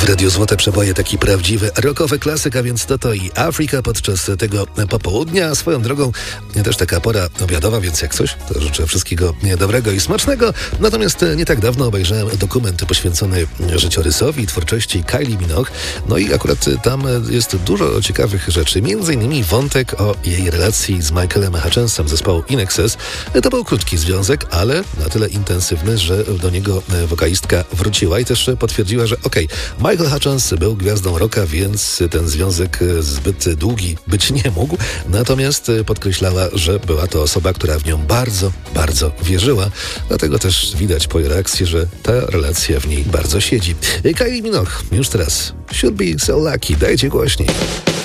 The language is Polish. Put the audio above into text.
Radiu Złote Przeboje, taki prawdziwy rockowy klasyk, a więc to i Afryka podczas tego popołudnia. Swoją drogą też taka pora obiadowa, więc jak coś, to życzę wszystkiego dobrego i smacznego. Natomiast nie tak dawno obejrzałem dokument poświęcony życiorysowi i twórczości Kylie Minogue. No i akurat tam jest dużo ciekawych rzeczy. Między innymi wątek o jej relacji z Michaelem Hutchensem z zespołu In Excess. To był krótki związek, ale na tyle intensywny, że do niego wokalistka wróciła i też potwierdziła, że Michael Hutchens był gwiazdą rocka, więc ten związek zbyt długi być nie mógł. Natomiast podkreślała, że była to osoba, która w nią bardzo, bardzo wierzyła. Dlatego też widać po jej reakcji, że ta relacja w niej bardzo siedzi. Kylie Minogue już teraz. Should be so lucky. Dajcie głośniej.